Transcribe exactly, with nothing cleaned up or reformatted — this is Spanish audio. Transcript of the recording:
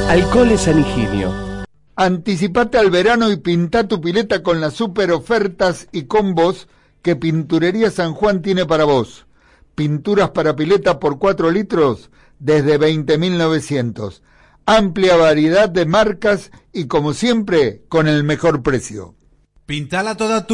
Alcoholes San Higinio. Anticipate al verano y pintá tu pileta con las super ofertas y combos que Pinturería San Juan tiene para vos. Pinturas para pileta por cuatro litros desde veinte mil novecientos. Amplia variedad de marcas y, como siempre, con el mejor precio. Pintala toda tú.